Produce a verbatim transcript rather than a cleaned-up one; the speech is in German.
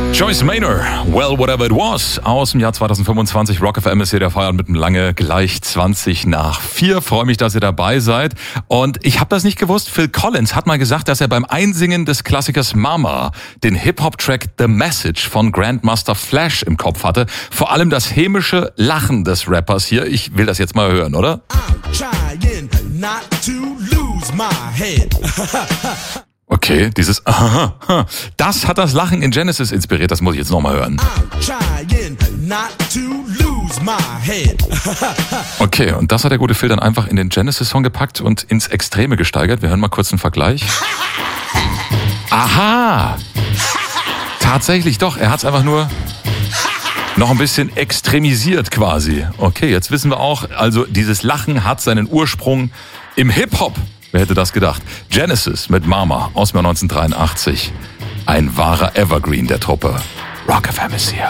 Joyce Manor, Well Whatever It Was, aus dem Jahr zweitausendfünfundzwanzig. Rock F M ist hier der Feierabend mit dem Lange, gleich zwanzig nach vier. Freue mich, dass ihr dabei seid. Und ich habe das nicht gewusst, Phil Collins hat mal gesagt, dass er beim Einsingen des Klassikers Mama den Hip-Hop-Track The Message von Grandmaster Flash im Kopf hatte. Vor allem das hämische Lachen des Rappers hier. Ich will das jetzt mal hören, oder? I'm trying not to lose my head. Okay, dieses Aha, das hat das Lachen in Genesis inspiriert, das muss ich jetzt nochmal hören. Okay, und das hat der gute Phil dann einfach in den Genesis-Song gepackt und ins Extreme gesteigert. Wir hören mal kurz einen Vergleich. Aha! Tatsächlich doch, er hat es einfach nur noch ein bisschen extremisiert quasi. Okay, jetzt wissen wir auch, also dieses Lachen hat seinen Ursprung im Hip-Hop. Wer hätte das gedacht? Genesis mit Mama aus dem Jahr neunzehnhundertdreiundachtzig. Ein wahrer Evergreen der Truppe. Rock F M ist hier.